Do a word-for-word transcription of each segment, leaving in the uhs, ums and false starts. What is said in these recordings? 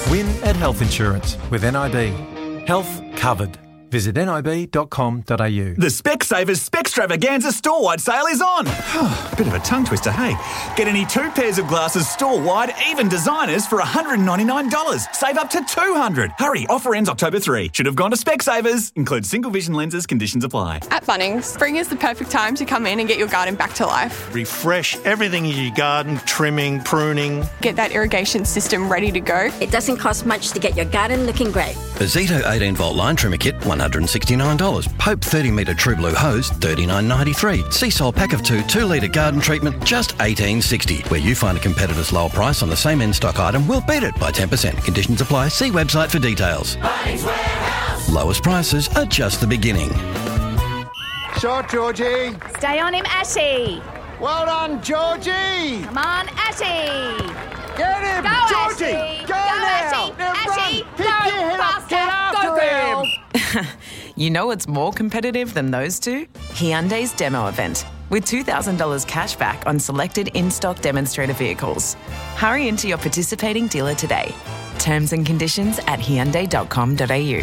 Win at Health Insurance with N I B. Health covered. Visit nib dot com dot a u. The Specsavers Spextravaganza store-wide sale is on. Bit of a tongue twister, hey? Get any two pairs of glasses store-wide, even designers, for one hundred ninety-nine dollars. Save up to two hundred dollars. Hurry, offer ends October third. Should have gone to Specsavers. Includes single vision lenses, conditions apply. At Bunnings, spring is the perfect time to come in and get your garden back to life. Refresh everything in your garden, trimming, pruning. Get that irrigation system ready to go. It doesn't cost much to get your garden looking great. A Zito eighteen volt line trimmer kit, one hundred sixty-nine dollars. Pope thirty metre True Blue hose, thirty-nine ninety-three. Seasol pack of two, two litre garden treatment, just eighteen sixty. Where you find a competitor's lower price on the same in-stock item, we'll beat it by ten percent. Conditions apply. See website for details. Bunnings Warehouse. Lowest prices are just the beginning. Shot, Georgie. Stay on him, Ashy. Well done, Georgie. Come on, Ashy. Get him, Go, Georgie. Ashy. Go, Go, now. Ashy. Now Ashy. run. Go, Get your head up. Get after Go, him. girl. You know what's more competitive than those two? Hyundai's demo event, with two thousand dollars cash back on selected in-stock demonstrator vehicles. Hurry into your participating dealer today. Terms and conditions at hyundai dot com dot a u.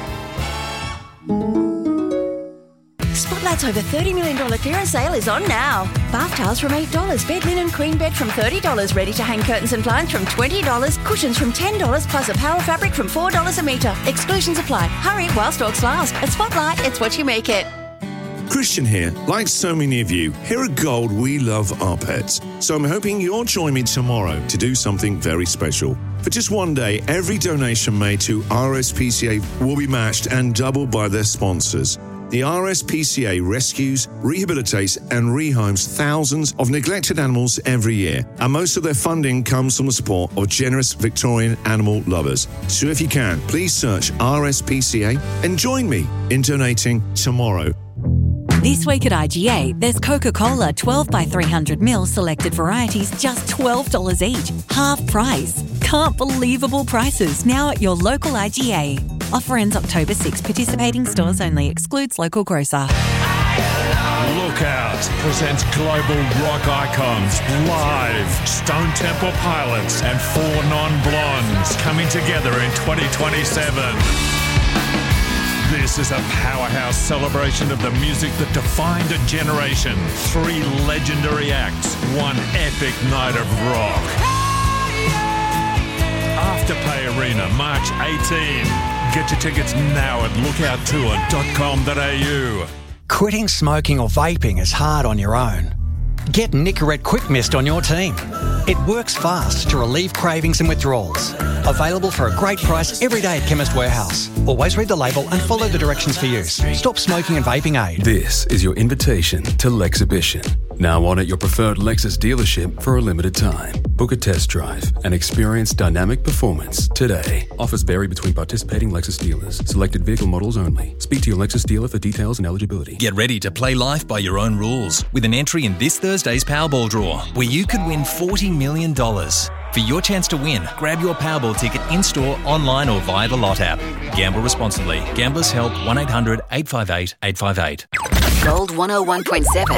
Spotlight's over thirty million dollars clearance sale is on now. Bath towels from eight dollars, bed linen queen bed from thirty dollars, ready to hang curtains and blinds from twenty dollars, cushions from ten dollars, plus a power fabric from four dollars a metre. Exclusions apply. Hurry while stocks last. At Spotlight, it's what you make it. Christian here. Like so many of you, here at Gold, we love our pets. So I'm hoping you'll join me tomorrow to do something very special. For just one day, every donation made to R S P C A will be matched and doubled by their sponsors. The R S P C A rescues, rehabilitates and rehomes thousands of neglected animals every year, and most of their funding comes from the support of generous Victorian animal lovers. So if you can, please search R S P C A and join me in donating tomorrow. This week at I G A, there's Coca-Cola twelve by three hundred milliliters selected varieties, just twelve dollars each, half price. Can't believable prices now at your local I G A. Offer ends October sixth. Participating stores only. Excludes local grocer. Lookout presents global rock icons live. Stone Temple Pilots and Four Non-Blondes coming together in twenty twenty-seven. This is a powerhouse celebration of the music that defined a generation. Three legendary acts, one epic night of rock. Afterpay Arena, March eighteenth. Get your tickets now at lookout tour dot com dot a u. Quitting smoking or vaping is hard on your own. Get Nicorette Quick Mist on your team. It works fast to relieve cravings and withdrawals. Available for a great price every day at Chemist Warehouse. Always read the label and follow the directions for use. Stop smoking and vaping aid. This is your invitation to Lexhibition. Now on at your preferred Lexus dealership for a limited time. Book a test drive and experience dynamic performance today. Offers vary between participating Lexus dealers. Selected vehicle models only. Speak to your Lexus dealer for details and eligibility. Get ready to play life by your own rules with an entry in this Thursday's Powerball draw, where you could win forty million dollars. For your chance to win, grab your Powerball ticket in-store, online or via the Lot app. Gamble responsibly. Gamblers Help one eight hundred eight five eight eight five eight. Gold one oh one point seven.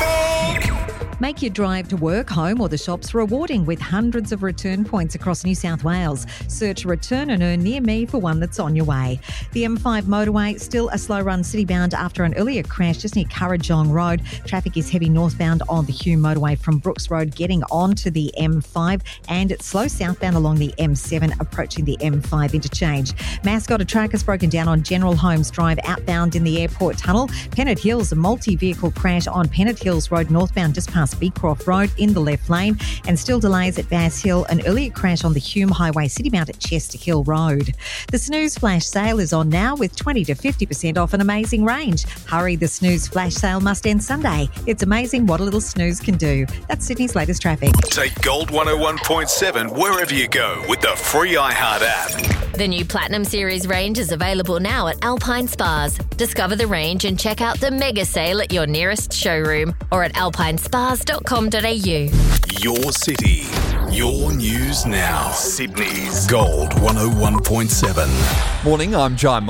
Make your drive to work, home or the shops rewarding with hundreds of return points across New South Wales. Search Return and Earn near me for one that's on your way. The M five motorway, still a slow run city-bound after an earlier crash just near Currajong Road. Traffic is heavy northbound on the Hume motorway from Brooks Road getting onto the M five, and it's slow southbound along the M seven approaching the M five interchange. Mascot, a truck has broken down on General Holmes Drive outbound in the airport tunnel. Pennant Hills, a multi-vehicle crash on Pennant Hills Road northbound just past Beecroft Road in the left lane, and still delays at Bass Hill, an earlier crash on the Hume Highway city-bound at Chester Hill Road. The Snooze Flash Sale is on now with twenty to fifty percent off an amazing range. Hurry, the Snooze Flash Sale must end Sunday. It's amazing what a little snooze can do. That's Sydney's latest traffic. Take Gold one oh one point seven wherever you go with the free iHeart app. The new Platinum Series range is available now at Alpine Spas. Discover the range and check out the mega sale at your nearest showroom or at alpine spas dot com dot a u. Your city, your news now. Sydney's Gold one oh one point seven. Morning, I'm Jai Moss.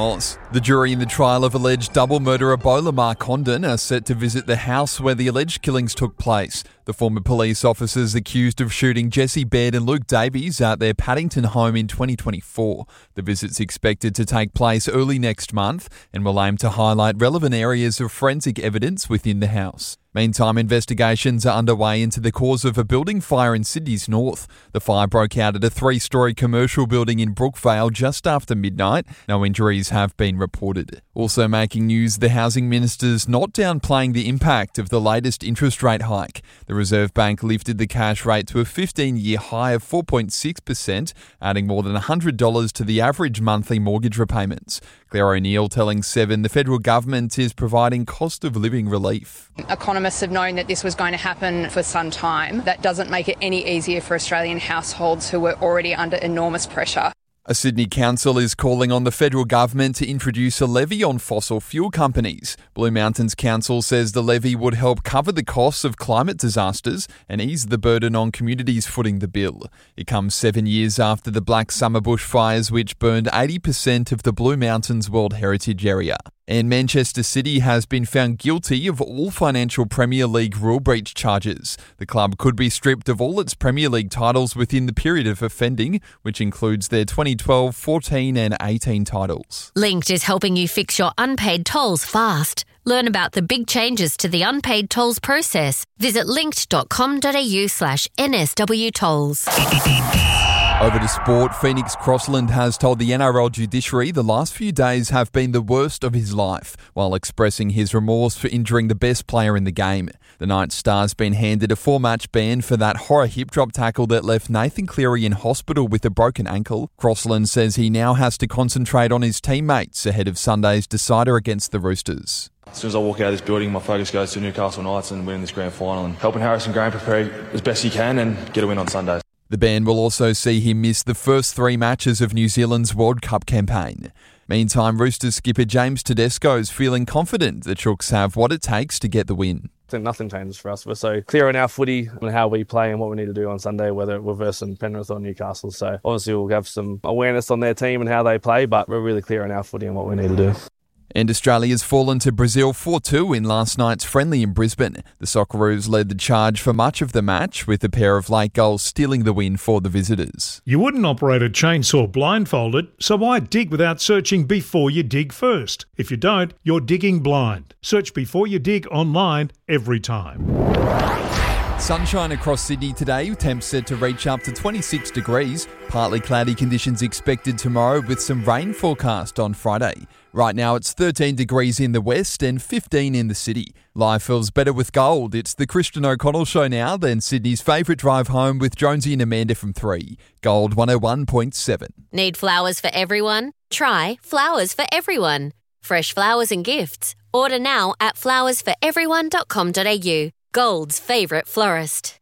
The jury in the trial of alleged double murderer Bola Mark Condon are set to visit the house where the alleged killings took place. The former police officers accused of shooting Jesse Baird and Luke Davies at their Paddington home in twenty twenty-four. The visit's expected to take place early next month and will aim to highlight relevant areas of forensic evidence within the house. Meantime, investigations are underway into the cause of a building fire in Sydney's north. The fire broke out at a three-storey commercial building in Brookvale just after midnight. No injuries have been reported. Also making news, the housing minister's not downplaying the impact of the latest interest rate hike. The Reserve Bank lifted the cash rate to a fifteen-year high of four point six percent, adding more than one hundred dollars to the average monthly mortgage repayments. Claire O'Neill telling Seven the federal government is providing cost of living relief. Economists have known that this was going to happen for some time. That doesn't make it any easier for Australian households who were already under enormous pressure. A Sydney council is calling on the federal government to introduce a levy on fossil fuel companies. Blue Mountains Council says the levy would help cover the costs of climate disasters and ease the burden on communities footing the bill. It comes seven years after the Black Summer bushfires, which burned eighty percent of the Blue Mountains World Heritage Area. And Manchester City has been found guilty of all financial Premier League rule breach charges. The club could be stripped of all its Premier League titles within the period of offending, which includes their twenty twelve, fourteen and eighteen titles. Linked is helping you fix your unpaid tolls fast. Learn about the big changes to the unpaid tolls process. Visit linkt.com.au slash NSW tolls. Over to sport, Phoenix Crossland has told the N R L judiciary the last few days have been the worst of his life, while expressing his remorse for injuring the best player in the game. The Knights star's been handed a four-match ban for that horror hip-drop tackle that left Nathan Cleary in hospital with a broken ankle. Crossland says he now has to concentrate on his teammates ahead of Sunday's decider against the Roosters. As soon as I walk out of this building, my focus goes to Newcastle Knights and winning this grand final and helping Harrison Graham prepare as best he can and get a win on Sunday. The ban will also see him miss the first three matches of New Zealand's World Cup campaign. Meantime, Roosters skipper James Tedesco is feeling confident the Chooks have what it takes to get the win. I think nothing changes for us. We're so clear on our footy and how we play and what we need to do on Sunday, whether we're versing Penrith or Newcastle. So obviously we'll have some awareness on their team and how they play, but we're really clear on our footy and what we need to do. And Australia's fallen to Brazil four two in last night's friendly in Brisbane. The Socceroos led the charge for much of the match, with a pair of late goals stealing the win for the visitors. You wouldn't operate a chainsaw blindfolded, so why dig without searching before you dig first? If you don't, you're digging blind. Search Before You Dig online every time. Sunshine across Sydney today, temps set to reach up to twenty-six degrees. Partly cloudy conditions expected tomorrow with some rain forecast on Friday. Right now it's thirteen degrees in the west and fifteen in the city. Life feels better with gold. It's the Christian O'Connell Show now, then Sydney's favourite drive home with Jonesy and Amanda from three. Gold one oh one point seven. Need flowers for everyone? Try Flowers for Everyone. Fresh flowers and gifts. Order now at flowers for everyone dot com dot a u. Gold's favourite florist.